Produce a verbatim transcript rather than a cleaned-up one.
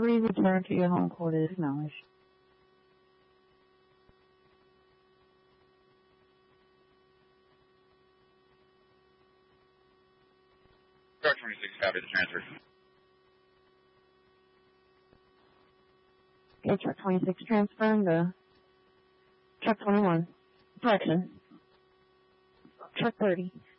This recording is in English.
three, return to your home court is acknowledged. Truck twenty-six, copy the transfer. Okay, truck twenty-six transferring to truck twenty-one. Correction. Truck thirty.